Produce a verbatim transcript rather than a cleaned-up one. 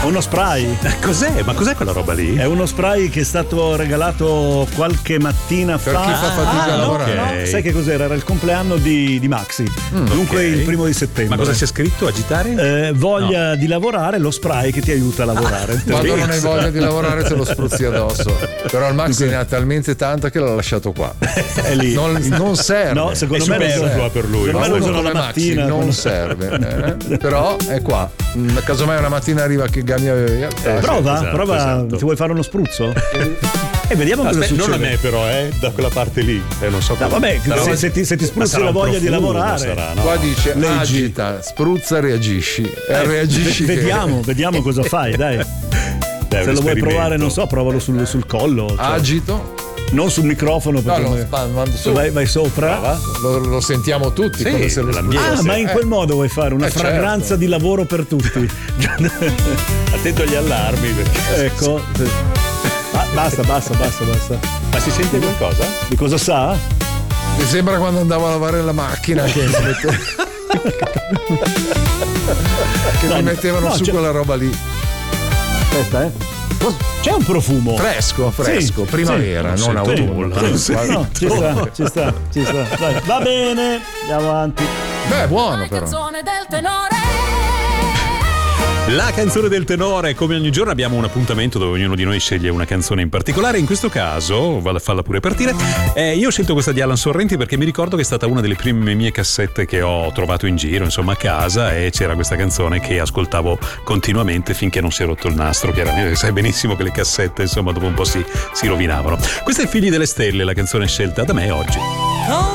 Uno spray. Cos'è? Ma cos'è quella roba lì? È uno spray che è stato regalato qualche mattina per fa. chi fa fatica ah, a no, lavorare. no. Sai che cos'era? Era il compleanno di, di Maxi. Mm, Dunque okay. il primo di settembre. Ma cosa c'è scritto? Agitare? Eh, voglia no. di lavorare, lo spray che ti aiuta a lavorare. Ah, quando non hai voglia di lavorare te lo spruzzi addosso. Però il Maxi ne ha talmente tanta che l'ha lasciato qua. È lì. Non, non serve. No, secondo è me superfluo per lui. Ma uno uno come la Maxi mattina, non quando... serve. Eh? Però è qua. Casomai una mattina arriva che Gami via. Eh, prova, esatto, prova. Esatto. Ti vuoi fare uno spruzzo? E eh, vediamo cosa Aspetta, succede. Non a me però, eh, da quella parte lì. Eh, non so no, vabbè, se, se, ti, se ti spruzzi la voglia di lavorare. Sarà, no? Qua dice leggi. Agita, spruzza, reagisci. E eh, reagisci. V- vediamo, che... vediamo cosa fai, dai. Dai se lo vuoi provare, non so, provalo sul, sul collo. Cioè. Agito. Non sul microfono, perché no, no, su. vai, vai sopra. Lo, lo sentiamo tutti. Sì, se lo ah, ma in quel modo vuoi fare una eh, fragranza certo. di lavoro per tutti. Attento agli allarmi. Perché... Ecco. Ah, basta, basta, basta, basta. Ma si sente qualcosa? Di cosa sa? Mi sembra quando andavo a lavare la macchina che mi, mette... che no, mi mettevano no, su c'è... quella roba lì. Aspetta, eh. C'è un profumo fresco, fresco, sì, primavera, sì, non autunno. Sì, no, ci sta, ci sta, ci sta. Dai, va bene, andiamo avanti. Beh, è buono però. La canzone del tenore, come ogni giorno abbiamo un appuntamento dove ognuno di noi sceglie una canzone in particolare. In questo caso, vado a farla pure partire, eh, io ho scelto questa di Alan Sorrenti perché mi ricordo che è stata una delle prime mie cassette che ho trovato in giro, insomma a casa, e c'era questa canzone che ascoltavo continuamente finché non si è rotto il nastro. Chiaramente sai benissimo che le cassette insomma dopo un po' si, si rovinavano. Questa è Figli delle Stelle, la canzone scelta da me oggi.